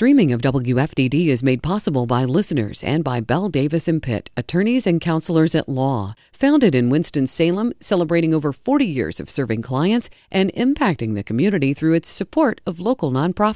Streaming of WFDD is made possible by listeners and by Bell Davis and Pitt, attorneys and counselors at law. Founded in Winston-Salem, celebrating over 40 years of serving clients and impacting the community through its support of local nonprofits.